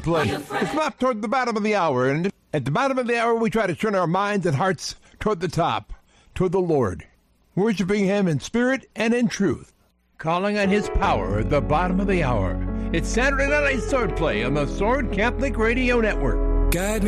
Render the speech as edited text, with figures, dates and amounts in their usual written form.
Swordplay. It's not toward the bottom of the hour, and at the bottom of the hour we try to turn our minds and hearts toward the top, toward the Lord, worshiping Him in spirit and in truth, calling on His power at the bottom of the hour. It's Saturday Night Swordplay on the Sword Catholic Radio Network. Guide me.